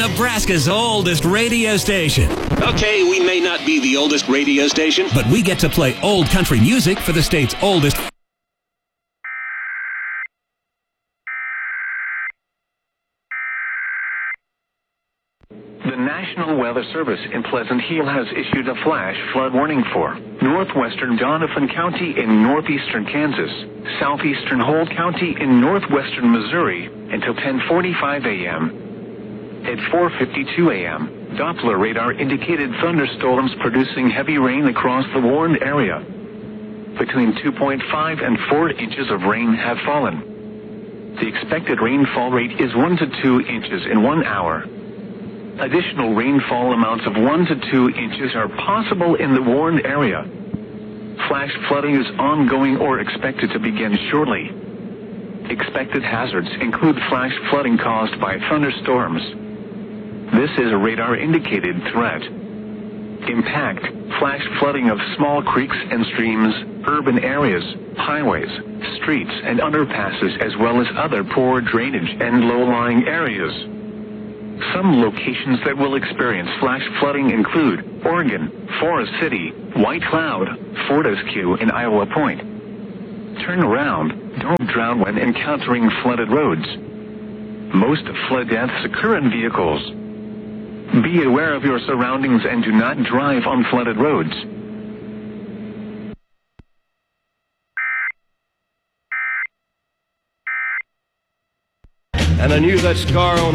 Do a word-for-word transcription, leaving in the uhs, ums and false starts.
Nebraska's oldest radio station. Okay, we may not be the oldest radio station, but we get to play old country music for the state's oldest. The National Weather Service in Pleasant Hill has issued a flash flood warning for northwestern Doniphan County in northeastern Kansas, southeastern Holt County in northwestern Missouri until ten forty-five a.m. At four fifty-two a.m., Doppler radar indicated thunderstorms producing heavy rain across the warned area. Between two point five and four inches of rain have fallen. The expected rainfall rate is one to two inches in one hour. Additional rainfall amounts of one to two inches are possible in the warned area. Flash flooding is ongoing or expected to begin shortly. Expected hazards include flash flooding caused by thunderstorms. This is a radar-indicated threat. Impact: flash flooding of small creeks and streams, urban areas, highways, streets, and underpasses, as well as other poor drainage and low-lying areas. Some locations that will experience flash flooding include Oregon, Forest City, White Cloud, Fortescue, and Iowa Point. Turn around. Don't drown when encountering flooded roads. Most flood deaths occur in vehicles. Be aware of your surroundings and do not drive on flooded roads. And I knew that scar on